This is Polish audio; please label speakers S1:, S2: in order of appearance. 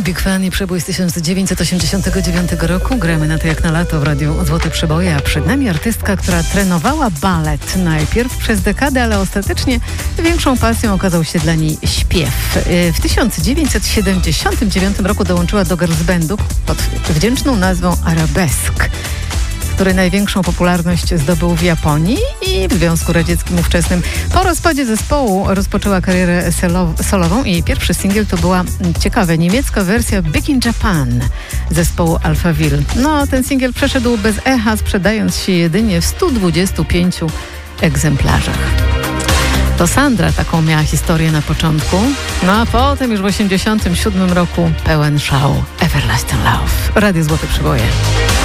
S1: Big Fan i przebój z 1989 roku. Gramy na to jak na lato w radiu Złote Przeboje, a przed nami artystka, która trenowała balet najpierw przez dekadę, ale ostatecznie większą pasją okazał się dla niej śpiew. W 1979 roku dołączyła do girls bandu pod wdzięczną nazwą Arabesque, który największą popularność zdobył w Japonii i w Związku Radzieckim ówczesnym. Po rozpadzie zespołu rozpoczęła karierę solową i jej pierwszy singiel to była ciekawa niemiecka wersja Big in Japan zespołu Alphaville. No, ten singiel przeszedł bez echa, sprzedając się jedynie w 125 egzemplarzach. To Sandra taką miała historię na początku, no a potem już w 1987 roku pełen szału Everlasting Love. Radio Złote Przeboje.